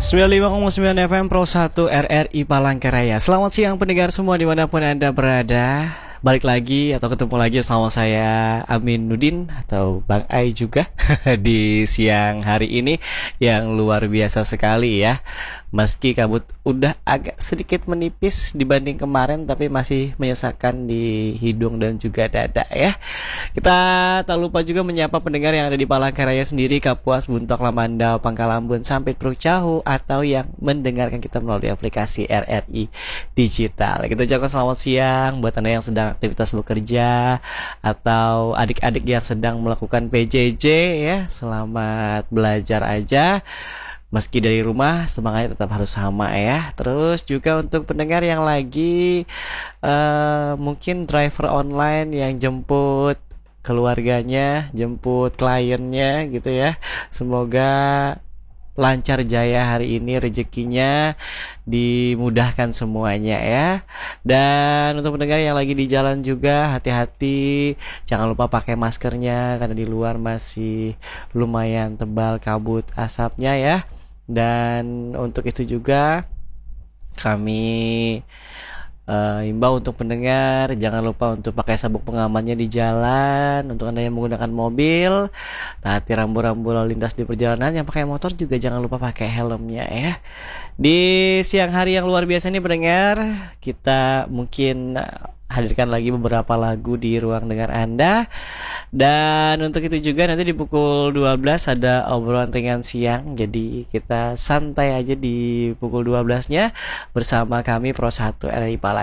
95,9 FM Pro 1 RRI Palangkaraya. Selamat siang pendengar semua dimanapun Anda berada. Balik lagi atau ketemu lagi sama saya Amin Nudin atau Bang Ai juga di siang hari ini yang luar biasa sekali ya. Meski kabut udah agak sedikit menipis dibanding kemarin, tapi masih menyesakan di hidung dan juga dada ya. Kita tak lupa juga menyapa pendengar yang ada di Palangkaraya sendiri, Kapuas, Buntok, Lamandau, Pangkalambun, sampai Pruk Cahu, atau yang mendengarkan kita melalui aplikasi RRI Digital. Kita ucapkan selamat siang buat Anda yang sedang aktivitas bekerja atau adik-adik yang sedang melakukan PJJ ya. Selamat belajar aja. Meski dari rumah, semangatnya tetap harus sama ya. Terus juga untuk pendengar yang lagi mungkin driver online yang jemput keluarganya, jemput kliennya gitu ya. Semoga lancar jaya hari ini, rezekinya dimudahkan semuanya ya. Dan untuk pendengar yang lagi di jalan juga, hati-hati, jangan lupa pakai maskernya karena di luar masih lumayan tebal kabut asapnya ya. Dan untuk itu juga kami imbau untuk pendengar, jangan lupa untuk pakai sabuk pengamannya di jalan. Untuk Anda yang menggunakan mobil, taati rambu-rambu lalu lintas di perjalanan. Yang pakai motor juga jangan lupa pakai helmnya ya. Di siang hari yang luar biasa ini pendengar, kita mungkin hadirkan lagi beberapa lagu di ruang dengar Anda. Dan untuk itu juga nanti di pukul 12 ada obrolan ringan siang. Jadi kita santai aja di pukul 12-nya bersama kami Pro 1 RRI Palangkaraya.